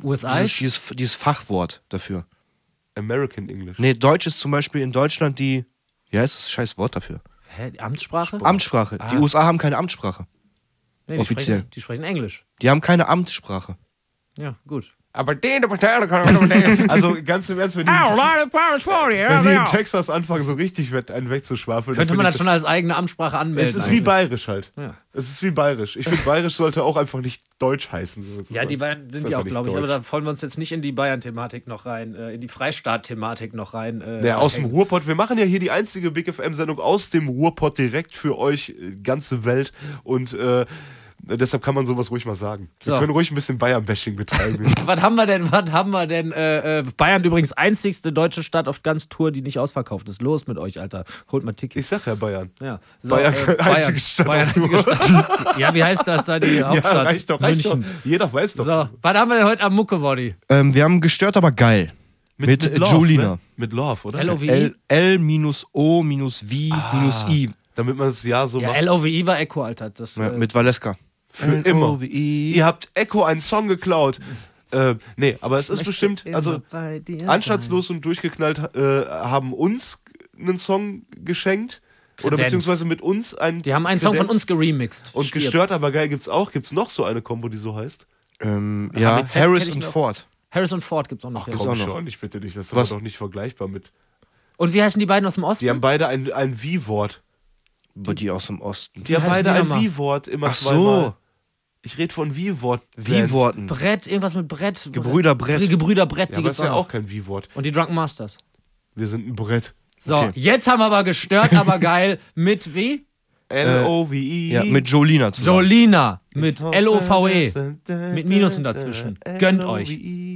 USA? Dieses Fachwort dafür. American English. Nee, Deutsch ist zum Beispiel in Deutschland wie heißt das scheiß Wort dafür? Hä, die Amtssprache? Amtssprache. Die USA haben keine Amtssprache. Nee, offiziell. Die sprechen Englisch. Die haben keine Amtssprache. Ja, gut. Aber also ganz im Ernst, wenn die in Texas anfangen, so richtig einen wegzuschwafeln. Könnte man das schon als eigene Amtssprache anmelden. Es ist wie bayerisch halt. Ja. Es ist wie bayerisch. Ich finde, bayerisch sollte auch einfach nicht deutsch heißen. Ja, die Bayern sind ja auch, glaube ich, aber da wollen wir uns jetzt nicht in die Bayern-Thematik noch rein, in die Freistaat-Thematik noch rein. Naja, aus dem Ruhrpott. Wir machen ja hier die einzige Big FM-Sendung aus dem Ruhrpott direkt für euch, ganze Welt. Und deshalb kann man sowas ruhig mal sagen. Wir können ruhig ein bisschen Bayern-Bashing betreiben. Was haben wir denn? Bayern übrigens einzigste deutsche Stadt auf ganz Tour, die nicht ausverkauft ist. Los mit euch, Alter. Holt mal Tickets. Ich sag ja Bayern. Ja. So, Bayern, einzige Stadt. Bayern, einzige Stadt. Ja, wie heißt das da, die Hauptstadt? Ja, reicht doch. Jeder weiß doch. So, was haben wir denn heute am Mucke-Body? Wir haben gestört, aber geil. Mit Love, Jolina. Ne? Mit Love, oder? L-O-V-I? L-O-V-I. Damit man es ja so macht. L-O-V-I war Echo, Alter. Das, Mit Valeska. Für immer. Ihr habt Echo einen Song geklaut. Nee, aber es ist bestimmt, also anstandslos und durchgeknallt haben uns einen Song geschenkt. Oder beziehungsweise mit uns einen. Die haben einen Song von uns geremixed. Und gestört, aber geil gibt's auch. Gibt's noch so eine Kombo, die so heißt? Ja, Harris und Ford. Harris und Ford gibt's auch noch. Ach, komm schon, ich bitte dich. Das ist doch nicht vergleichbar mit. Und wie heißen die beiden aus dem Osten? Die haben beide ein Wie-Wort. Die aus dem Osten. Die haben beide ein Wie-Wort immer zweimal. So. Ich rede von Wie-Wort. Wie-Worten. Brett, irgendwas mit Brett. Gebrüder Brett. Gebrüder Brett, ja, die gibt's ja auch kein Wie-Wort. Und die Drunken Masters. Wir sind ein Brett. So, okay. Jetzt haben wir aber gestört, aber geil mit wie? L-O-V-E. Ja, mit Jolina zusammen. Jolina mit L-O-V-E. Mit Minusen dazwischen. Gönnt euch.